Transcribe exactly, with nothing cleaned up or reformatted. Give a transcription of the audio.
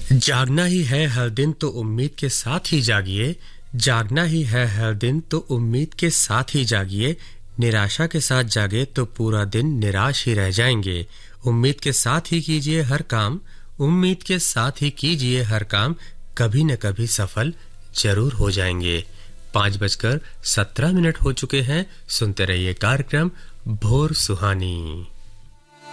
जागना ही है हर दिन तो उम्मीद के साथ ही जागिए। जागना ही है हर दिन तो उम्मीद के साथ ही जागिए। निराशा के साथ जागे तो पूरा दिन निराश ही रह जाएंगे। उम्मीद के साथ ही कीजिए हर काम। उम्मीद के साथ ही कीजिए हर काम। कभी न कभी सफल जरूर हो जाएंगे। पाँच बजकर सत्रह मिनट हो चुके हैं। सुनते रहिए कार्यक्रम भोर सुहानी।